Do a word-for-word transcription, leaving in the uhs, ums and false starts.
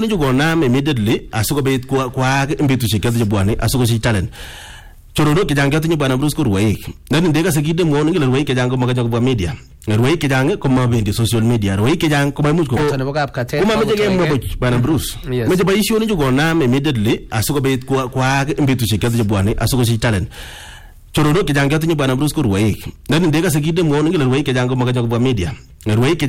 boishonik chukonam immediately asikobit kwaak betusiek choto chebwone asikosich talent. Choronok chechang chotinye Bwana Bruce ko rwoik. Ndani ndekase kidemwon ngele rwoik chechang komakanya kobwa media. Rwoik chechang komabendi social media. Rwoik chechang komaimuch ko komameche kemwa buch Bwana Bruce. Meche boishonik chukonam immediately asikobit kwaak betusiek choto chebwone asikosich talent. Choronok chechang chotinye Bwana Bruce ko rwoik. Ndani ndekase kidemwon ngele rwoik chechang komakanya kobwa media. Rwoik